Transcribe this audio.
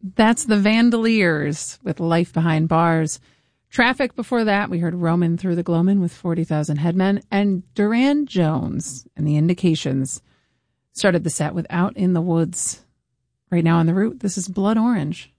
That's the Vandaliers with Life Behind Bars. Traffic before that, we heard Roman Through the Gloamin' with 40,000 Headmen, and Duran Jones and the Indications started the set with Out in the Woods. Right now on the route, this is Blood Orange.